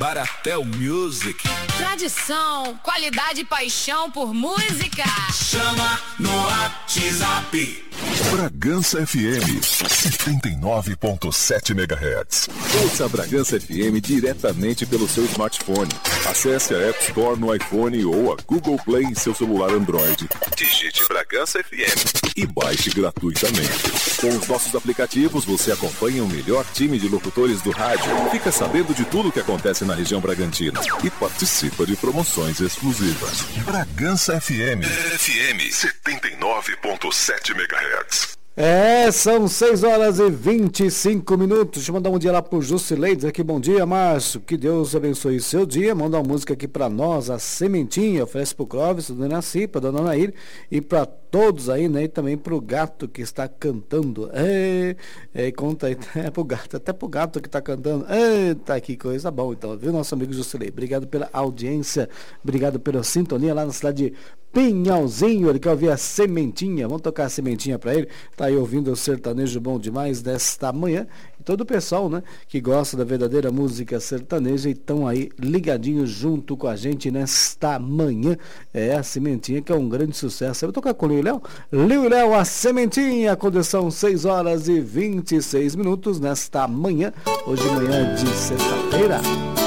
Baratel Music. Tradição, qualidade e paixão por música. Chama no WhatsApp. Bragança FM 79.7 MHz. Ouça a Bragança FM diretamente pelo seu smartphone. Acesse a App Store no iPhone ou a Google Play em seu celular Android. Digite Bragança FM e baixe gratuitamente. Com os nossos aplicativos, você acompanha o melhor time de locutores do rádio, fica sabendo de tudo o que acontece na região Bragantina e participa de promoções exclusivas. Bragança FM 79.7 MHz. São 6h25. Deixa eu mandar um dia lá pro Jusileides aqui. Bom dia, Márcio. Que Deus abençoe o seu dia. Manda uma música aqui pra nós, a Sementinha. Oferece pro Clóvis, Dona Cipa, Dona Nair e pra todos aí, né? E também pro gato que está cantando. Conta aí, pro gato, até pro gato que tá cantando. Tá que coisa boa, então, viu, nosso amigo Jusileide? Obrigado pela audiência, obrigado pela sintonia lá na cidade de Pinhalzinho. Ele quer ouvir a Sementinha. Vamos tocar a Sementinha pra ele. Tá aí ouvindo o sertanejo bom demais desta manhã. E todo o pessoal, né, que gosta da verdadeira música sertaneja e estão aí ligadinhos junto com a gente nesta manhã. A Sementinha, que é um grande sucesso. Eu vou tocar com o Liu e Léo. Liu e Léo, a Sementinha, condição 6h26 nesta manhã. Hoje manhã de sexta-feira.